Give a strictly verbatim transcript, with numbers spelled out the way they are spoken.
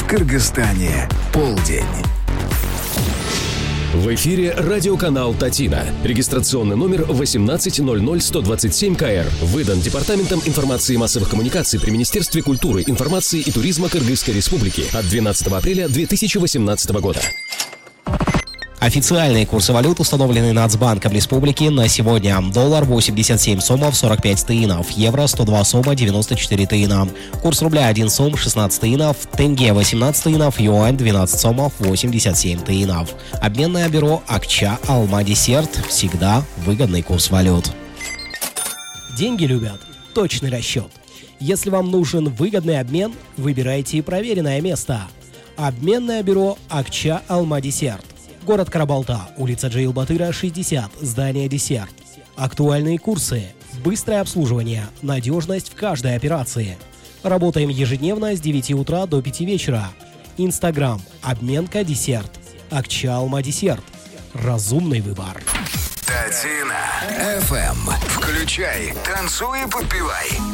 В Кыргызстане полдень. В эфире радиоканал «Татина». Регистрационный номер восемнадцать ноль ноль сто двадцать семь ка эр. Выдан Департаментом информации и массовых коммуникаций при Министерстве культуры, информации и туризма Кыргызской Республики от двенадцатого апреля две тысячи восемнадцатого года. Официальные курсы валют установлены Нацбанком Республики на сегодня. Доллар восемьдесят семь сомов сорок пять тыинов, евро сто два сома девяносто четыре тыина. Курс рубля один сом шестнадцать тыинов, тенге восемнадцать тыинов, юань двенадцать сомов восемьдесят семь тыинов. Обменное бюро Акча Алма Десерт. Всегда выгодный курс валют. Деньги любят точный расчет. Если вам нужен выгодный обмен, выбирайте проверенное место. Обменное бюро Акча Алма Десерт. Город Карабалта, улица Джейлбатыра, шестьдесят, здание Десерт. Актуальные курсы, быстрое обслуживание, надежность в каждой операции. Работаем ежедневно с девяти утра до пяти вечера. Инстаграм, обменка Десерт. Акча Алма Десерт. Разумный выбор. Татина эф эм. Включай, танцуй и подпевай.